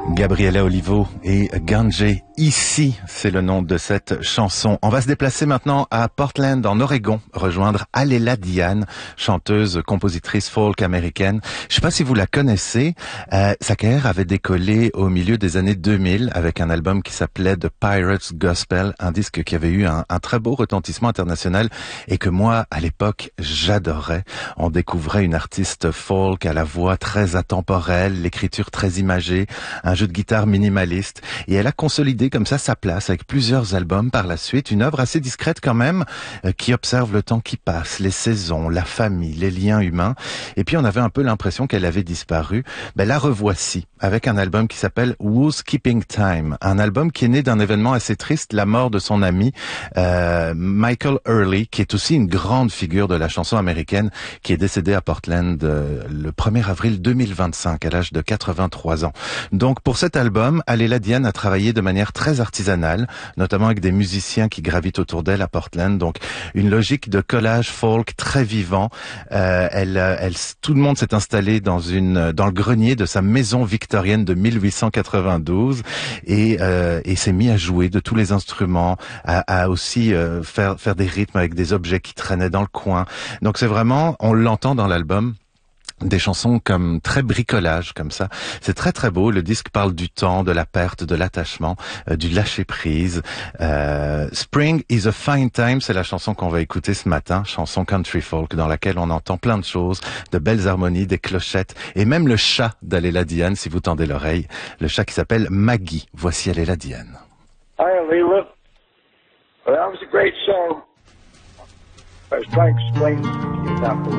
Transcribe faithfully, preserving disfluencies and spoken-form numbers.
Gabriela Olivo et Ganjé, ici, c'est le nom de cette chanson. On va se déplacer maintenant à Portland, en Oregon, rejoindre Alela Diane, chanteuse, compositrice folk américaine. Je sais pas si vous la connaissez. Euh, sa carrière avait décollé au milieu des années deux mille avec un album qui s'appelait The Pirates Gospel, un disque qui avait eu un, un très beau retentissement international et que moi, à l'époque, j'adorais. On découvrait une artiste folk à la voix très atemporelle, l'écriture très imagée, un jeu de guitare minimaliste, et elle a consolidé comme ça sa place avec plusieurs albums par la suite, une œuvre assez discrète quand même, euh, qui observe le temps qui passe, les saisons, la famille, les liens humains, et puis on avait un peu l'impression qu'elle avait disparu. Ben la revoici, avec un album qui s'appelle Who's Keeping Time, un album qui est né d'un événement assez triste, la mort de son ami euh, Michael Early, qui est aussi une grande figure de la chanson américaine, qui est décédé à Portland euh, le premier avril deux mille vingt-cinq, à l'âge de quatre-vingt-trois ans. Donc pour cet album, Alela Diane a travaillé de manière très artisanale, notamment avec des musiciens qui gravitent autour d'elle à Portland. Donc une logique de collage folk très vivant. Euh, elle, elle, tout le monde s'est installé dans une, dans le grenier de sa maison victorienne de mille huit cent quatre-vingt-douze et, euh, et s'est mis à jouer de tous les instruments, à, à aussi euh, faire, faire des rythmes avec des objets qui traînaient dans le coin. Donc c'est vraiment, on l'entend dans l'album, des chansons comme très bricolage comme ça. C'est très très beau. Le disque parle du temps, de la perte, de l'attachement, euh, du lâcher prise. Euh, Spring is a fine time, c'est la chanson qu'on va écouter ce matin, chanson country folk dans laquelle on entend plein de choses, de belles harmonies, des clochettes et même le chat d'Alela Diane si vous tendez l'oreille, le chat qui s'appelle Maggie. Voici Alela Diane. Hi, Alela. Well, that was a great song. I was trying to explain to you about the